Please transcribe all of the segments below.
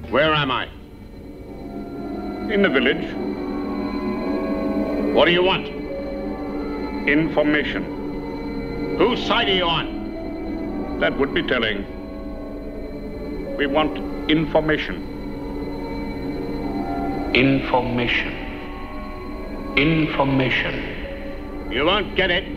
Where am I? In the village. What do you want? Information. Whose side are you on? That would be telling. We want information. Information. Information. You won't get it.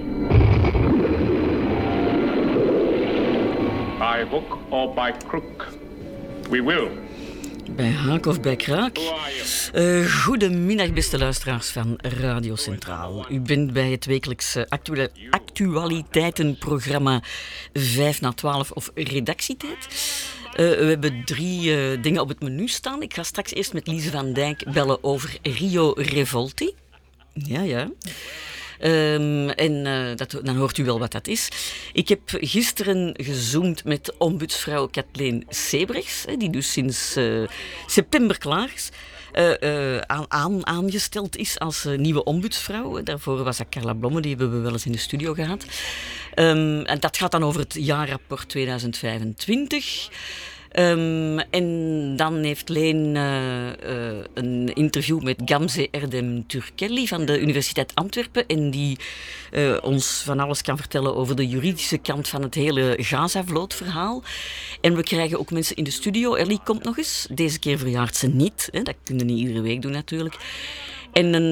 By hook or by crook. We will. Bij haak of bij kraak. Goedemiddag, beste luisteraars van Radio Centraal. U bent bij het wekelijkse actualiteitenprogramma 5 na 12 of Redactietijd. We hebben 3 dingen op het menu staan. Ik ga straks eerst met Lise van Dijk bellen over Rio Revolti. Ja. Dan hoort u wel wat dat is. Ik heb gisteren gezoomd met ombudsvrouw Kathleen Sebrechts, die dus sinds september klaar is. Aangesteld is als nieuwe ombudsvrouw. Daarvoor was dat Carla Blomme, die hebben we wel eens in de studio gehad. En dat gaat dan over het jaarrapport 2025. En dan heeft Leen een interview met Gamze Erdem Turkelli van de Universiteit Antwerpen. En die ons van alles kan vertellen over de juridische kant van het hele Gaza-vlootverhaal. En we krijgen ook mensen in de studio. Ellie komt nog eens. Deze keer verjaart ze niet. Hè. Dat kunnen we niet iedere week doen natuurlijk. En